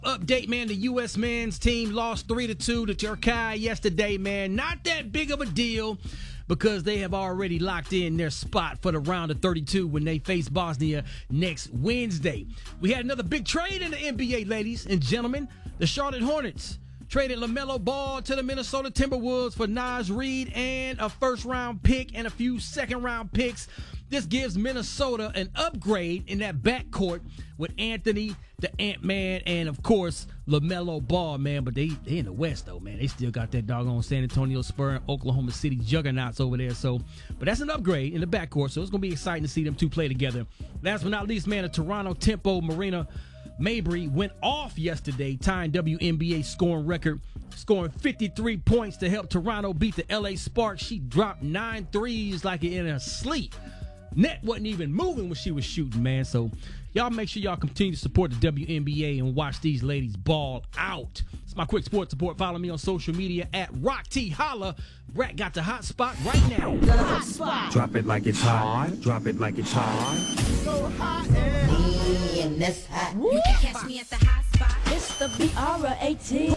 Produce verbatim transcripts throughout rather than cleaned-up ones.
Update, man, the U S men's team lost three to two to Turkey yesterday, man. Not that big of a deal because they have already locked in their spot for the round of thirty-two when they face Bosnia next Wednesday. We had another big trade in the N B A, ladies and gentlemen. The Charlotte Hornets traded LaMelo Ball to the Minnesota Timberwolves for Naz Reid and a first-round pick and a few second-round picks. This gives Minnesota an upgrade in that backcourt with Anthony, the Ant-Man, and, of course, LaMelo Ball, man. But they, they in the West, though, man. They still got that doggone San Antonio Spurs and Oklahoma City juggernauts over there. So, but that's an upgrade in the backcourt, so it's going to be exciting to see them two play together. Last but not least, man, the Toronto Tempo Marina Mabry went off yesterday, tying W N B A scoring record, scoring fifty-three points to help Toronto beat the L A Sparks. She dropped nine threes like in her sleep. Net wasn't even moving when she was shooting, man. So y'all make sure y'all continue to support the W N B A and watch these ladies ball out. It's my quick sports report. Follow me on social media at Rock T Holla. Brat got the hot spot right now. The hot spot. Drop it like it's hot. Drop it like it's hot. So hot and Me and this hot. You can catch me at the hot spot. it's the B R A T.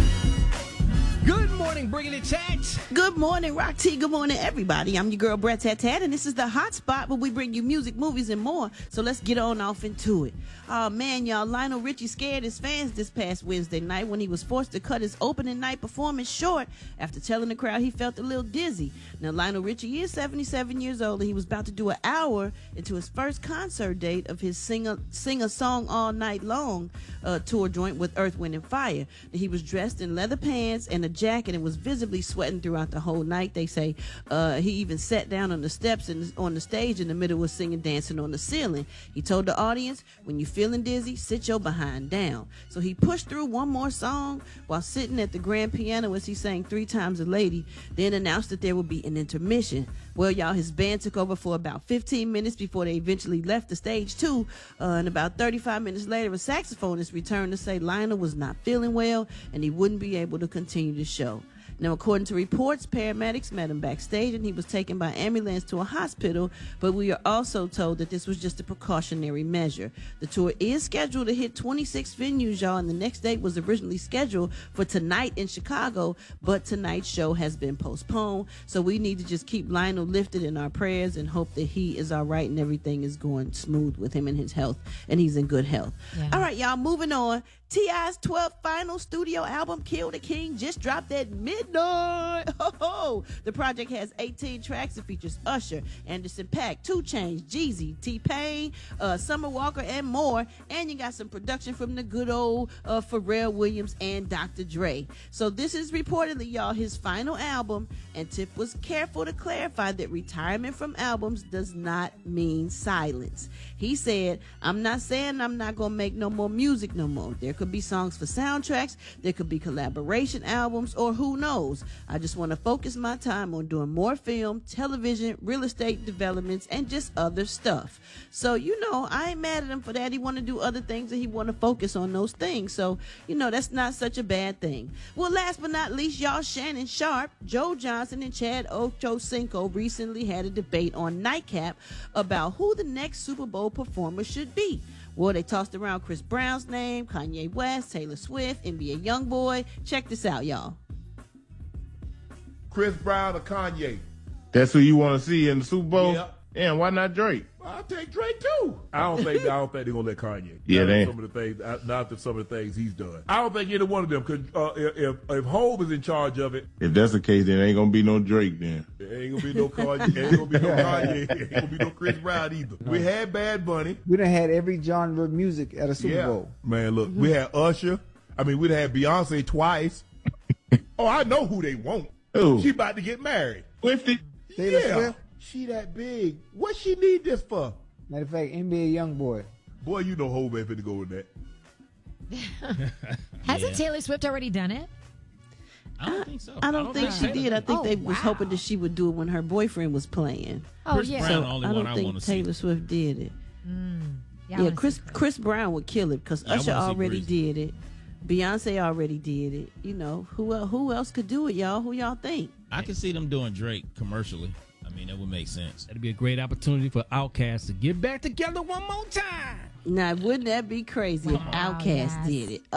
Good morning, bringing it tat. Good morning, Rock T. Good morning, everybody. I'm your girl, Brett Tat Tat, and this is the hot spot where we bring you music, movies, and more. So let's get on off into it. Oh, man, y'all, Lionel Richie scared his fans this past Wednesday night when he was forced to cut his opening night performance short after telling the crowd he felt a little dizzy. Now, Lionel Richie is seventy-seven years old, and he was about to do an hour into his first concert date of his Sing a, Sing a Song All Night Long uh, tour joint with Earth, Wind, and Fire. He was dressed in leather pants and a jacket and was visibly sweating throughout the whole night. They say uh, he even sat down on the steps and on the stage in the middle was singing Dancing on the Ceiling. He told the audience, when you're feeling dizzy, sit your behind down. So he pushed through one more song while sitting at the grand piano as he sang Three Times a Lady, then announced that there would be an intermission. Well, y'all, his band took over for about fifteen minutes before they eventually left the stage too, uh, and about thirty-five minutes later, a saxophonist returned to say Lionel was not feeling well and he wouldn't be able to continue the show. Now, according to reports, paramedics met him backstage and he was taken by ambulance to a hospital, but we are also told that this was just a precautionary measure. The tour is scheduled to hit twenty-six venues, y'all, and the next date was originally scheduled for tonight in Chicago, but tonight's show has been postponed, so we need to just keep Lionel lifted in our prayers and hope that he is all right and everything is going smooth with him and his health, and he's in good health. Yeah. All right, y'all, moving on. T I's twelfth final studio album, Kill the King, just dropped at midnight. Oh, the project has eighteen tracks. It features Usher, Anderson .Paak, two Chainz, Jeezy, T-Pain, uh, Summer Walker, and more. And you got some production from the good old uh, Pharrell Williams and Doctor Dre. So this is reportedly, y'all, his final album. And Tip was careful to clarify that retirement from albums does not mean silence. He said, I'm not saying I'm not going to make no more music no more. There could be songs for soundtracks, there could be collaboration albums, or who knows. I just want to focus my time on doing more film, television, real estate developments, and just other stuff. So, you know, I ain't mad at him for that. He want to do other things and he want to focus on those things. So, you know, that's not such a bad thing. Well, last but not least, y'all, Shannon Sharp, Joe Johnson, and Chad Ochocinco recently had a debate on Nightcap about who the next Super Bowl performer should be. Well, they tossed around Chris Brown's name, Kanye West, Taylor Swift, N B A Youngboy. Check this out, y'all. Chris Brown or Kanye? That's who you want to see in the Super Bowl? Yeah. And why not Drake? I'll take Drake too. I don't think I don't think they're gonna let Kanye. Yeah, not they. after some of the things, not after some of the things he's done. I don't think either one of them could. Uh, if if Hov is in charge of it, If that's the case, then ain't gonna be no Drake then. there ain't gonna be no Kanye. Ain't gonna be no Kanye. Ain't gonna be no Chris Brown either. We had Bad Bunny. We done had every genre of music at a Super Yeah, Bowl. man. Look, we had Usher. I mean, we'd had Beyonce twice. Oh, I know who they want. Who? She about to get married. Swifty. Taylor yeah, Swift? she that big. What she need this for? Matter of fact, N B A Youngboy. Boy, you know Hov ain't finna go with that. Hasn't Yeah. Taylor Swift already done it? I don't think so. I don't, think, she did. I think Oh, they was wow. hoping that she would do it when her boyfriend was playing. Oh, Chris yeah. Brown, So the only I one don't I think wanna see. Taylor Swift did it. Mm. Yeah, I Yeah, wanna Chris see Chris. Chris Brown would kill it because Yeah, I Usher wanna see already Chris. did it. Beyonce already did it. You know, who el- who else could do it, y'all? Who y'all think? I can see them doing Drake commercially. I mean, that would make sense. That'd be a great opportunity for Outkast to get back together one more time. Now, wouldn't that be crazy if Wow, Outkast yes. did it?